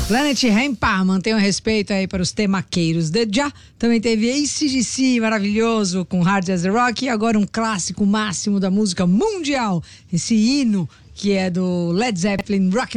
Planet Rampa, mantenham respeito aí para os temaqueiros. The Já também teve AC/DC, maravilhoso, com Hard as a Rock. E agora um clássico máximo da música mundial, esse hino que é do Led Zeppelin, Rock